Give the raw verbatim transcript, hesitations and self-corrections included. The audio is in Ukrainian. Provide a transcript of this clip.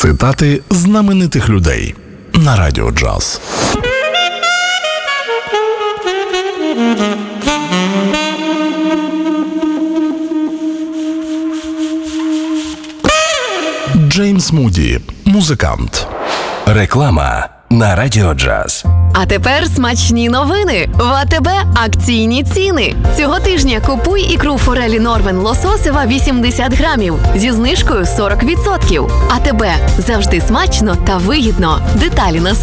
Цитати знаменитих людей на Радіо Джаз. Джеймс Муді, музикант. Реклама на Радіо Джаз. А тепер смачні новини. В АТБ акційні ціни. Цього тижня купуй ікру форелі Норвен лососева вісімдесят грамів зі знижкою сорок відсотків. АТБ. Завжди смачно та вигідно. Деталі на